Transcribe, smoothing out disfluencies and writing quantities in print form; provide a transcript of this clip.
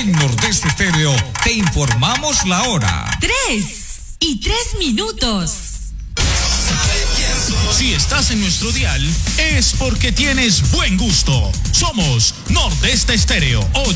En Nordeste Estéreo te informamos la hora. 3:03. Si estás en nuestro dial, es porque tienes buen gusto. Somos Nordeste Estéreo 8.